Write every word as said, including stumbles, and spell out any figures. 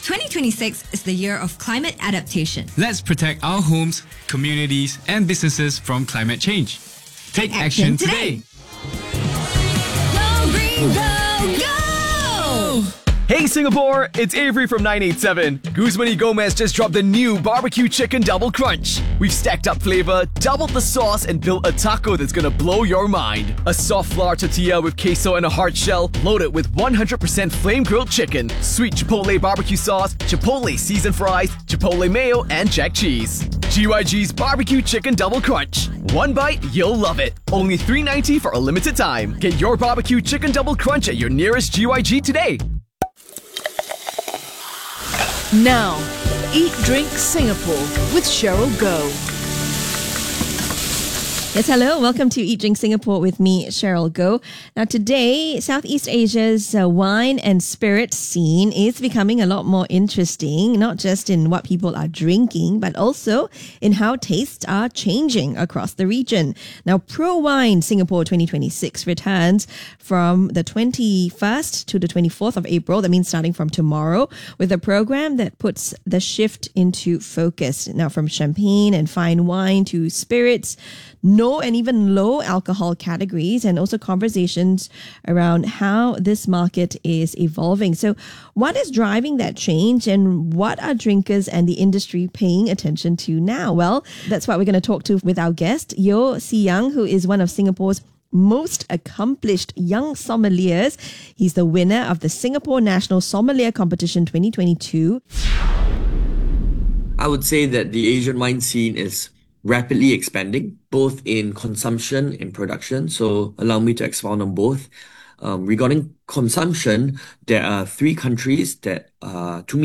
twenty twenty-six is the year of climate adaptation. Let's protect our homes, communities, and businesses from climate change. Take action, action today. today. Go green, go, go! Hey Singapore, it's Avery from nine eight seven. Guzman y Gomez just dropped the new barbecue chicken double crunch. We've stacked up flavor, doubled the sauce, and built a taco that's gonna blow your mind. A soft flour tortilla with queso and a hard shell, loaded with one hundred percent flame grilled chicken, sweet chipotle barbecue sauce, chipotle seasoned fries, chipotle mayo, and jack cheese. G Y G's barbecue chicken double crunch. One bite, you'll love it. Only three ninety for a limited time. Get your barbecue chicken double crunch at your nearest G Y G today. Now, Eat Drink Singapore with Cheryl Goh. Yes, hello. Welcome to Eat Drink Singapore with me, Cheryl Goh. Now today, Southeast Asia's uh, wine and spirit scene is becoming a lot more interesting, not just in what people are drinking, but also in how tastes are changing across the region. Now, Pro Wine Singapore twenty twenty-six returns from the twenty-first to the twenty-fourth of April. That means starting from tomorrow, with a program that puts the shift into focus. Now, from champagne and fine wine to spirits, no and even low alcohol categories, and also conversations around how this market is evolving. So what is driving that change, and what are drinkers and the industry paying attention to now? Well, that's what we're going to talk to with our guest, Yeo See Yang, who is one of Singapore's most accomplished young sommeliers. He's the winner of the Singapore National Sommelier Competition twenty twenty-two. I would say that the Asian wine scene is rapidly expanding, both in consumption and production. So allow me to expound on both. Um, regarding consumption, there are three countries that, uh, to me,